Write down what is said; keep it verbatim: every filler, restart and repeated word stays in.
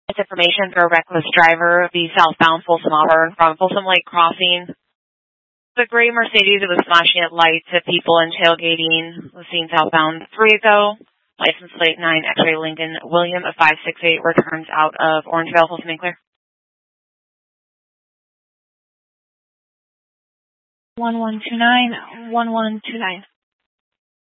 It's information for a reckless driver, the southbound Folsom Auburn from Folsom Lake Crossing. The gray Mercedes, it was flashing at lights at people and tailgating. Was seen southbound three ago. License plate nine X-ray Lincoln William of five six eight returns out of Orangevale, Folsom and Clear. one one two nine, one one two nine.